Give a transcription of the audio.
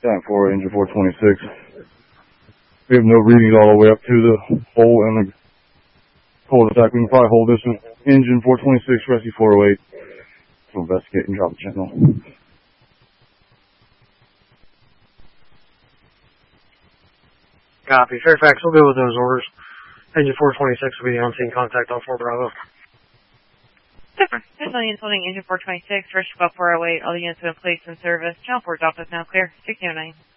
Time for engine 426. We have no readings all the way up to the hole and the cul-de-sac. We can probably hold this one. Engine 426, rescue 408. We'll investigate and drop the channel. Copy. Fairfax, we'll go with those orders. Engine 426 will be the on-scene contact on 4 Bravo. Super. This is units holding engine 426, rescue 408. All the units have been placed in service. Channel 4 drop is now clear. 1609.